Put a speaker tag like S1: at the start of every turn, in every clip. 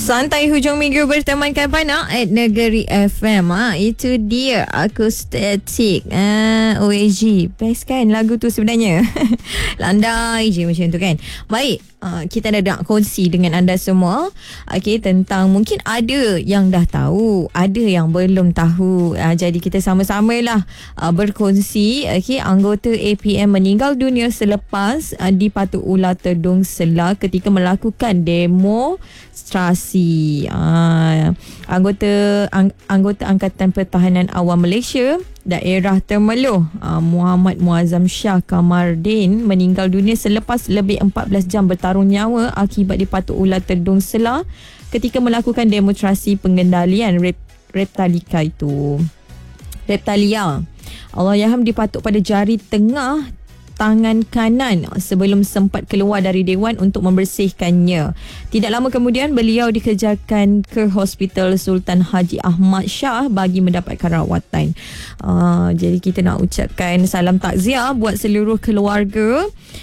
S1: Santai hujung minggu bertemankan Pana at Negeri FM. Itu dia Acoustic OAG. Best kan lagu tu sebenarnya. Landai je macam tu kan. Baik, kita nak kongsi dengan anda semua tentang mungkin ada yang dah tahu, ada yang belum tahu. Jadi kita sama-samalah berkongsi. Anggota APM meninggal dunia selepas di Patuk Ular Tedung Selah ketika melakukan demonstrasi. Anggota Angkatan Pertahanan Awam Malaysia daerah Temerloh, Muhammad Muazzam Shah Kamardin meninggal dunia selepas lebih 14 jam bertarung nyawa akibat di Patuk Ular Tedung Selah ketika melakukan demonstrasi pengendalian Reptalia. Allahyarham dipatuk pada jari tengah tangan kanan sebelum sempat keluar dari dewan untuk membersihkannya. Tidak lama kemudian beliau dikejarkan ke Hospital Sultan Haji Ahmad Shah bagi mendapatkan rawatan. Jadi kita nak ucapkan salam takziah buat seluruh keluarga.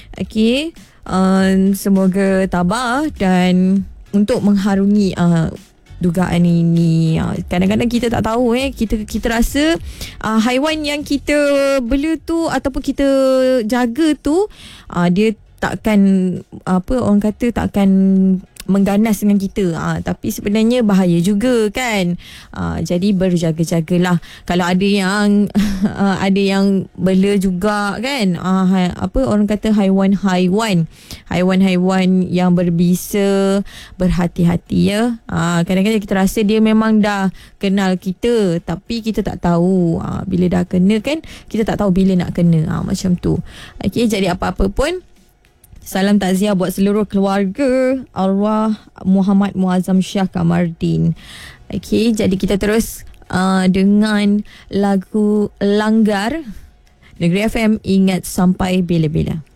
S1: Semoga tabah dan untuk mengharungi dugaan ini. Kadang-kadang kita tak tahu kita rasa haiwan yang kita bela tu ataupun kita jaga tu dia takkan orang kata takkan mengganas dengan kita, tapi sebenarnya bahaya juga kan. Jadi berjaga-jagalah. Kalau ada yang bela juga kan, orang kata haiwan-haiwan yang berbisa, berhati-hati ya. Kadang-kadang kita rasa dia memang dah kenal kita, tapi kita tak tahu bila dah kena kan, kita tak tahu bila nak kena, macam tu. Jadi apa-apa pun, salam takziah buat seluruh keluarga arwah Muhammad Muazzam Shah Kamardin. Jadi kita terus dengan lagu Langgar. Negeri FM, ingat sampai bila-bila.